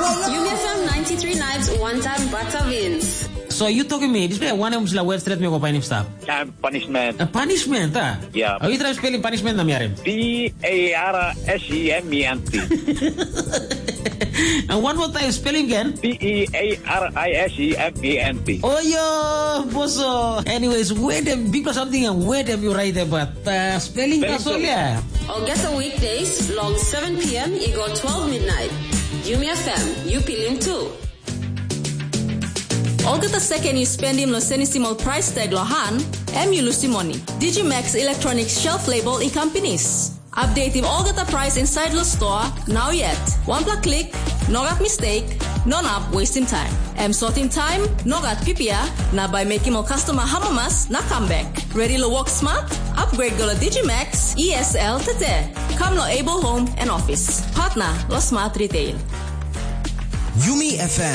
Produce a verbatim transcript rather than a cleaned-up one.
Yumi F M ninety-three Lives one time butter wins. So you talking me? This way one of them word straight me go painim stop. Yeah, punishment. A punishment, ah? Yeah. How you try spelling punishment na miyarim? P A R S E M E N T. And one more time spelling again. P E A R I S E M E N T. Oh yo, boso. Anyways, where them big or something and where them you write about uh, spelling kasolya. August weekdays, long seven p.m. Ego twelve midnight. Yumi F M, you feeling too. Olga the second you spend him lo senisimal price tag lohan, M you lusimoni. Digimax Electronics shelf label in companies. Update him Olga the price inside lo store now yet. One plus click, no got mistake, non up wasting time. M sorting time, no got P P A, na by making more customer hamamas na come back. Ready to work smart? Upgrade go to Digimax E S L today. Come lo able home and office. Partner lo smart retail. Yumi F M.